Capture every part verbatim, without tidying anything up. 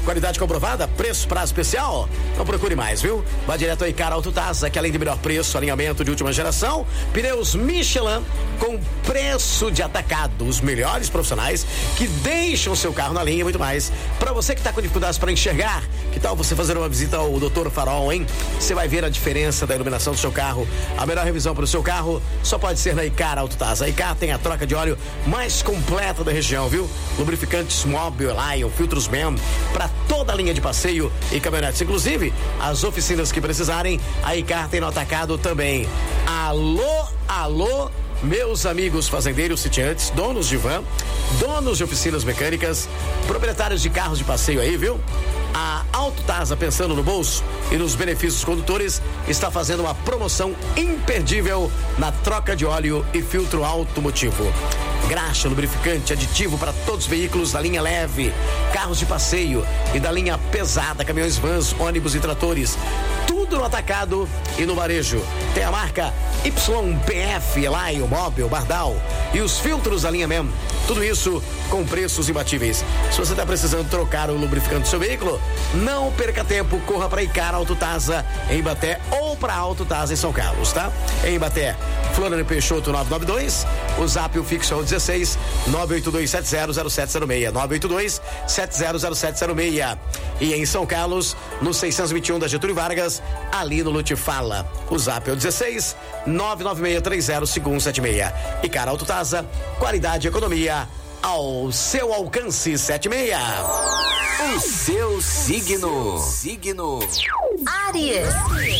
Qualidade comprovada, preço prazo especial? Não procure mais, viu? Vá direto a Icar Autotasa, que além de melhor preço, alinhamento de última geração, pneus Michelin com preço de atacado, os melhores profissionais que deixam seu carro na linha e muito mais. Para você que está com dificuldades para enxergar, que tal você fazer uma visita ao doutor Farol, hein? Você vai ver a diferença da iluminação do seu carro. A melhor revisão para o seu carro só pode ser na Icar Autotasa. A Icar tem a troca de óleo mais completa da região, viu? Lubrificantes Mobil, Lion, filtros M E M para toda a linha de passeio e caminhonetes. Inclusive, as oficinas que precisarem, a Icar tem no atacado também. Alô, alô, meus amigos fazendeiros, sitiantes, donos de van, donos de oficinas mecânicas, proprietários de carros de passeio aí, viu? A Autotasa, pensando no bolso e nos benefícios condutores, está fazendo uma promoção imperdível na troca de óleo e filtro automotivo. Graxa, lubrificante, aditivo para todos os veículos da linha leve, carros de passeio e da linha pesada, caminhões, vans, ônibus e tratores. Tudo no atacado e no varejo. Tem a marca Y P F, Lion, Mobil, Bardal e os filtros da linha M E M. Tudo isso com preços imbatíveis. Se você está precisando trocar o lubrificante do seu veículo, não perca tempo, corra para Icar Autotasa em Ibaté ou para Autotasa em São Carlos, tá? Em Ibaté, Floriano Peixoto novecentos e noventa e dois, o zap o fixo é o dezesseis, nove oito dois sete zero zero sete zero seis, nove oito dois sete zero zero sete zero seis. E em São Carlos, no seiscentos e vinte e um da Getúlio Vargas, ali no Lute Fala. O zap é o dezesseis, nove nove seis três zero cinco um sete seis. Icar Autotasa, qualidade e economia ao seu alcance. Sete seis. O seu signo. Signo. Áries.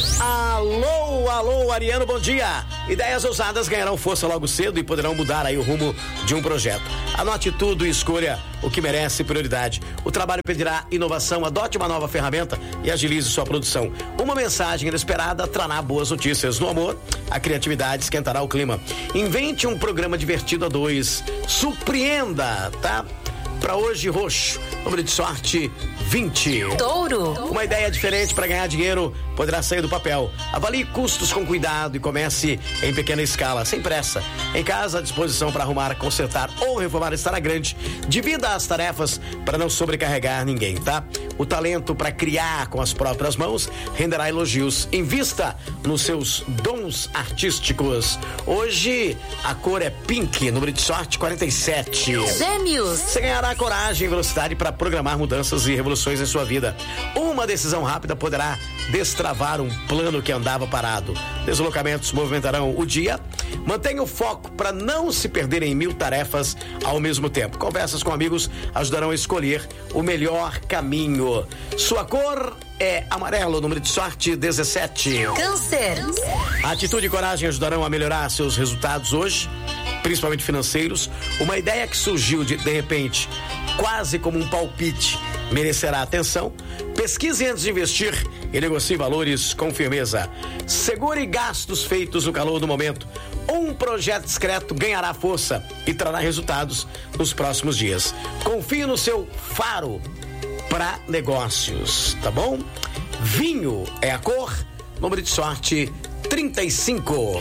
Alô, alô, Ariano, bom dia. Ideias ousadas ganharão força logo cedo e poderão mudar aí o rumo de um projeto. Anote tudo e escolha o que merece prioridade. O trabalho pedirá inovação, adote uma nova ferramenta e agilize sua produção. Uma mensagem inesperada trará boas notícias. No amor, a criatividade esquentará o clima. Invente um programa divertido a dois. Surpreenda, tá? Para hoje, roxo, número de sorte vinte. Touro. Uma ideia diferente para ganhar dinheiro poderá sair do papel. Avalie custos com cuidado e comece em pequena escala, sem pressa. Em casa, a disposição para arrumar, consertar ou reformar estará grande. Divida as tarefas para não sobrecarregar ninguém, tá? O talento para criar com as próprias mãos renderá elogios. Invista nos seus dons artísticos. Hoje, a cor é pink, número de sorte quarenta e sete. Gêmeos. Você ganhará coragem e velocidade para programar mudanças e revoluções em sua vida. Uma decisão rápida poderá destravar um plano que andava parado. Deslocamentos movimentarão o dia. Mantenha o foco para não se perder em mil tarefas ao mesmo tempo. Conversas com amigos ajudarão a escolher o melhor caminho. Sua cor é amarelo, número de sorte dezessete. Câncer. Atitude e coragem ajudarão a melhorar seus resultados hoje, principalmente financeiros. Uma ideia que surgiu de, de repente, quase como um palpite, merecerá atenção. Pesquise antes de investir e negocie valores com firmeza. Segure gastos feitos no calor do momento. Um projeto discreto ganhará força e trará resultados nos próximos dias. Confie no seu faro para negócios, tá bom? Vinho é a cor, número de sorte trinta e cinco.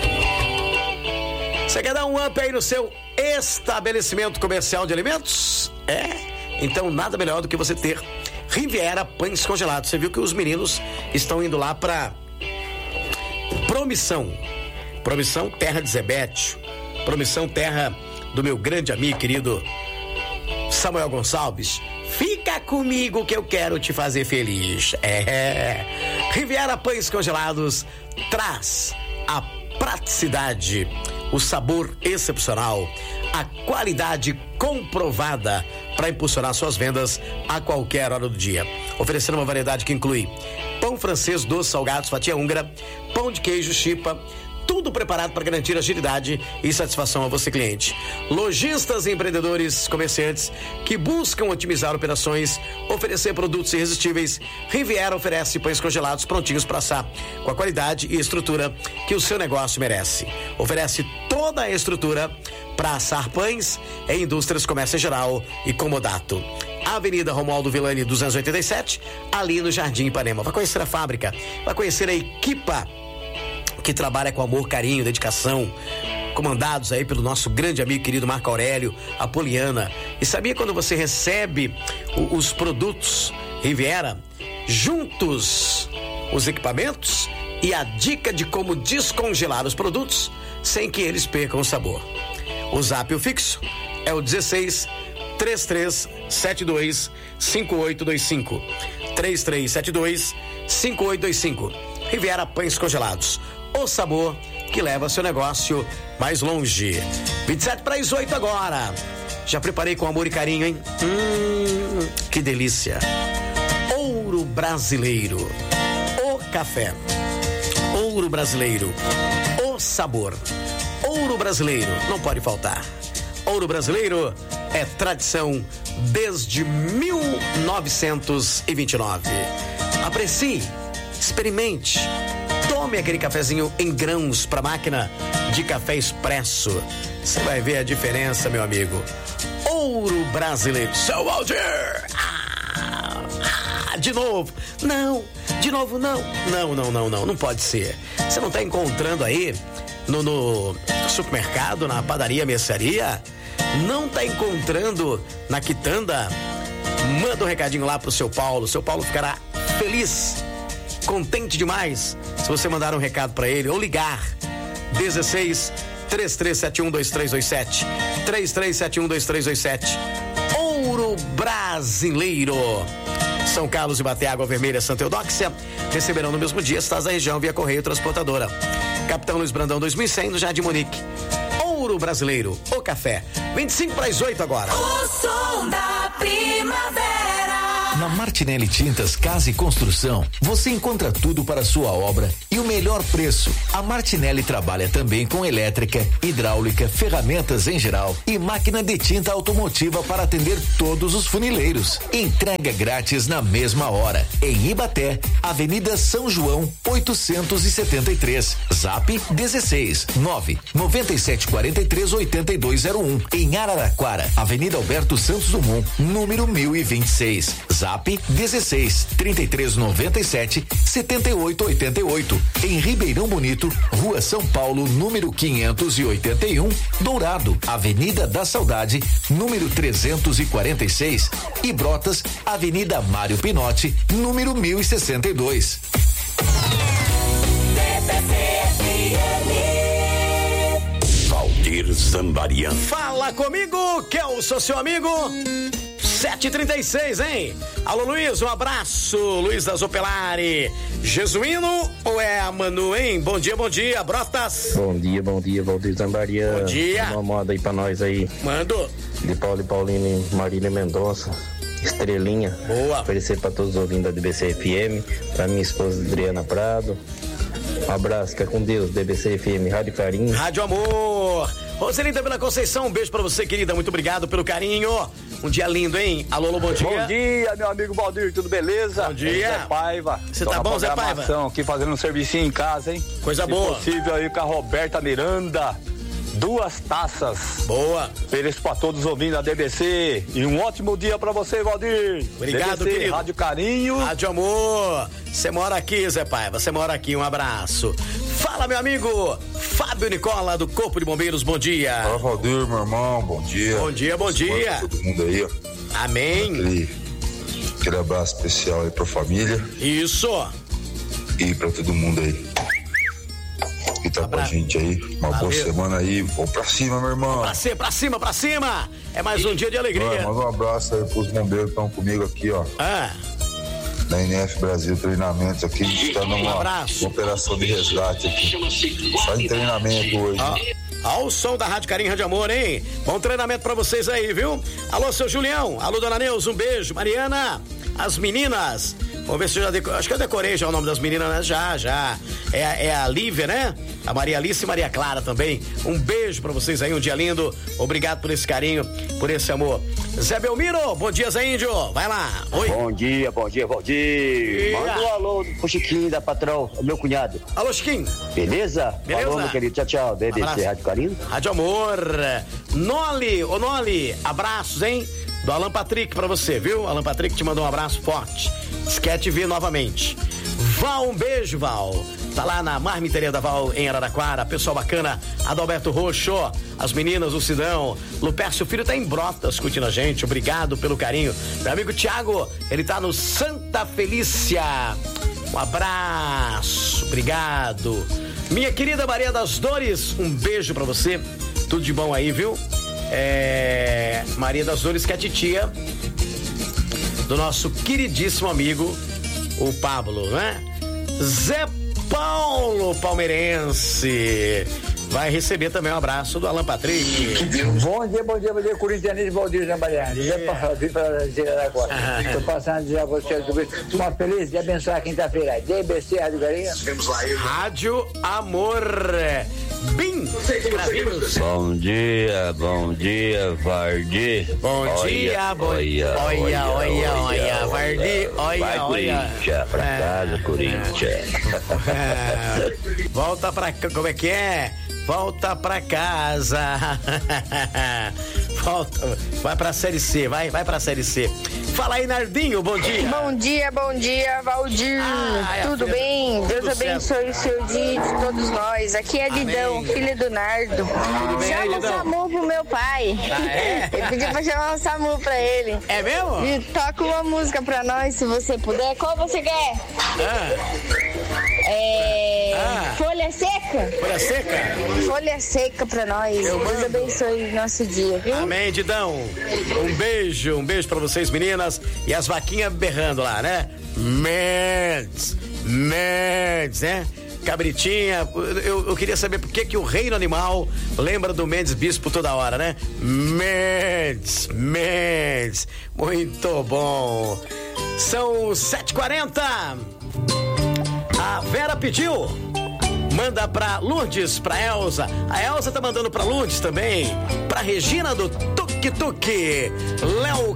Você quer dar um up aí no seu estabelecimento comercial de alimentos? É? Então nada melhor do que você ter Riviera Pães Congelados. Você viu que os meninos estão indo lá para Promissão. Promissão, terra de Zebete. Promissão, terra do meu grande amigo querido Samuel Gonçalves. Fica comigo que eu quero te fazer feliz. É. Riviera Pães Congelados traz a praticidade, o sabor excepcional, a qualidade comprovada para impulsionar suas vendas a qualquer hora do dia. Oferecendo uma variedade que inclui pão francês, doce, salgados, fatia húngara, pão de queijo, chipa, tudo preparado para garantir agilidade e satisfação a você, cliente. Lojistas, empreendedores, comerciantes que buscam otimizar operações, oferecer produtos irresistíveis, Riviera oferece pães congelados prontinhos para assar, com a qualidade e estrutura que o seu negócio merece. Oferece toda a estrutura para assar pães em indústrias, comércio em geral e comodato. Avenida Romualdo Villani duzentos e oitenta e sete, ali no Jardim Ipanema. Vai conhecer a fábrica, vai conhecer a equipa que trabalha com amor, carinho, dedicação, comandados aí pelo nosso grande amigo querido Marco Aurélio Apoliana. E sabia quando você recebe o, os produtos Riviera, juntos os equipamentos e a dica de como descongelar os produtos sem que eles percam o sabor? O zap fixo é o dezesseis, trinta e três, setenta e dois, cinquenta e oito vinte e cinco. trinta e três, setenta e dois, cinquenta e oito vinte e cinco. Riviera Pães Congelados. O sabor que leva seu negócio mais longe. vinte e sete para as oito agora. Já preparei com amor e carinho, hein? Hum, que delícia. Ouro Brasileiro. O café. Ouro Brasileiro. O sabor. Ouro Brasileiro. Não pode faltar. Ouro Brasileiro é tradição desde mil novecentos e vinte e nove. Aprecie, experimente, tome aquele cafezinho em grãos para máquina de café expresso. Você vai ver a diferença, meu amigo. Ouro Brasileiro. Seu Waldir! Ah, ah, de novo. Não, de novo não. Não, não, não, não. Não pode ser. Você não está encontrando aí no, no supermercado, na padaria, mercearia? Não tá encontrando na quitanda? Manda um recadinho lá pro seu Paulo. Seu Paulo ficará feliz, contente demais se você mandar um recado para ele ou ligar dezesseis, trinta e três, setenta e um, vinte e três vinte e sete. trinta e três, setenta e um, vinte e três vinte e sete. Ouro Brasileiro. São Carlos e Baté, Água Vermelha, Santa Eudóxia receberão no mesmo dia estás da região via Correio Transportadora. Capitão Luiz Brandão dois mil e cem no Jardim Monique. Ouro Brasileiro, o café. vinte e cinco para as oito agora. O som da primavera. Na Martinelli Tintas Casa e Construção, você encontra tudo para a sua obra e o melhor preço. A Martinelli trabalha também com elétrica, hidráulica, ferramentas em geral e máquina de tinta automotiva para atender todos os funileiros. Entrega grátis na mesma hora. Em Ibaté, Avenida São João, oitocentos e setenta e três. Zap dezesseis, nove, noventa e sete, quarenta e três, oitenta e dois zero um. Em Araraquara, Avenida Alberto Santos Dumont, número mil e vinte e seis. Zap dezesseis, trinta e três, noventa e sete, setenta e oito, oitenta e oito. Em Ribeirão Bonito, Rua São Paulo, número quinhentos e oitenta e um, Dourado, Avenida da Saudade, número trezentos e quarenta e seis. E Brotas, Avenida Mário Pinotti, número mil e sessenta e dois. Valdir Zambarian. Fala comigo, que eu sou seu amigo. sete e trinta e seis, hein? Alô, Luiz, um abraço. Luiz da Zopelari. Jesuíno ou é a Manu, hein? Bom dia, bom dia, Brotas. Bom dia, bom dia, Valdir Zambarian. Bom dia. Uma moda aí pra nós aí. Mando. De Paulo e Paulino e Marília Mendonça. Estrelinha. Boa. Oferecer pra todos os ouvintes da D B C F M. Pra minha esposa Adriana Prado. Um abraço, fica com Deus, D B C F M, Rádio Carinho. Rádio Amor. Roselinda Vila Conceição, um beijo pra você, querida. Muito obrigado pelo carinho. Um dia lindo, hein? Alô, alô, bom dia. Bom dia, meu amigo Valdir, tudo beleza? Bom dia. Zé Paiva. Você tá bom, Zé Paiva? Aqui fazendo um servicinho em casa, hein? Coisa Se boa. possível aí com a Roberta Miranda. Duas taças. Boa. Ofereço pra todos ouvindo a D B C. E um ótimo dia pra você, Valdir. Obrigado, D B C, querido. Rádio Carinho. Rádio Amor. Você mora aqui, Zé Paiva. Você mora aqui. Um abraço. Fala, meu amigo Fábio Nicola, do Corpo de Bombeiros. Bom dia. Fala, Valdir, meu irmão. Bom dia. Bom dia, bom dia. Pra todo mundo aí, ó. Amém. Aquele, aquele abraço especial aí pra família. Isso. E pra todo mundo aí que tá Abra... com a gente aí. Uma Valeu. boa semana aí. Vamos pra cima, meu irmão. Pra cima, pra cima, pra cima. É mais um dia de alegria. Ó, manda um abraço aí pros bombeiros que estão comigo aqui, ó. Ah. Na N F Brasil Treinamentos aqui. A gente tá numa Um abraço. operação de resgate aqui. Só em treinamento hoje. Ó, ó o som da Rádio Carinho, Rádio Amor, hein? Bom treinamento pra vocês aí, viu? Alô, seu Julião. Alô, dona Neuza, um beijo. Mariana, as meninas. Vamos ver se eu já decorei. Acho que eu decorei já o nome das meninas, né? Já, já. É, é a Lívia, né? A Maria Alice e Maria Clara também. Um beijo pra vocês aí, um dia lindo. Obrigado por esse carinho, por esse amor. Zé Belmiro, bom dia, Zé Índio. Vai lá. Oi. Bom dia, bom dia, Valdir. Manda um alô pro Chiquinho da Patrão, meu cunhado. Alô, Chiquinho. Beleza? Beleza. Falou, meu querido. Tchau, tchau. D B C, Abraço. Rádio Carinho. Rádio Amor. Noli, ô Noli, abraços, hein? Do Alan Patrick pra você, viu? Alan Patrick te mandou um abraço forte. Quer te ver novamente. Val, um beijo, Val. tá lá na Marmiteria da Val, em Araraquara. Pessoal bacana, Adalberto Roxo, as meninas, o Sidão, Lupércio Filho tá em Brotas curtindo a gente. Obrigado pelo carinho. Meu amigo Thiago, ele tá no Santa Felícia. Um abraço, obrigado. Minha querida Maria das Dores, um beijo pra você. Tudo de bom aí, viu? É... Maria das Dores, que é a titia do nosso queridíssimo amigo, o Pablo, né? Zé Paulo, palmeirense. Vai receber também um abraço do Alan Patrick. Bom dia, bom dia, bom dia, Corinthians, Valdir Zambalhani. Zé Paulo, vim para dizer agora. Estou passando a dizer a vocês uma feliz e abençoada quinta-feira. D B C, Rádio Galinha. Rádio Amor. Bim, Cravinhos. Bom dia, bom dia, Vardi. Bom olha, dia, bom olha, olha, olha, olha, Vardi, olha, vai, olha. Corinthians, pra casa, Corinthians. É. Volta pra cá, como é que é? Volta pra casa. Volta, vai pra Série C, vai, vai pra Série C. Fala aí, Nardinho, bom dia. Bom dia, bom dia, Valdir. Ah, Tudo bem? Deus Tudo abençoe certo. O seu dia de todos nós. Aqui é Lidão, Amém. Filho do Nardo. Tudo bem, Chama aí, o SAMU pro meu pai. Ah, é? Ele pediu pra chamar o SAMU pra ele. É mesmo? E toca uma música pra nós, se você puder. Qual você quer? Ah. É... Ah. Folha Seca? Folha Seca? Folha Seca pra nós. Eu Deus mando. Abençoe o nosso dia, viu? Amém, Didão. Um beijo, um beijo pra vocês, meninas. E as vaquinhas berrando lá, né? Mendes, Mendes, né? Cabritinha, eu, eu queria saber por que que o reino animal lembra do Mendes Bispo toda hora, né? Mendes, Mendes, muito bom. São sete e quarenta. A Vera pediu, manda pra Lourdes, pra Elza. A Elza tá mandando pra Lourdes também, pra Regina do Tuk Tuk, Léo